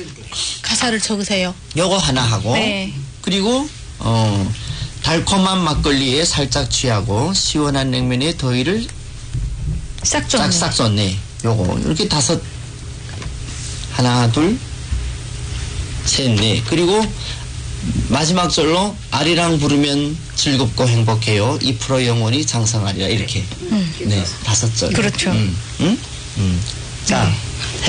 가사를 적으세요. 요거 하나 하고 네. 그리고 달콤한 막걸리에 살짝 취하고 시원한 냉면에 더위를 싹 좀. 싹싹 썼네. 요거 이렇게 5 하나 둘 셋 넷 그리고 마지막 절로 아리랑 부르면 즐겁고 행복해요. 2% 영원히 장성하리라 이렇게 네 5절. 그렇죠. 자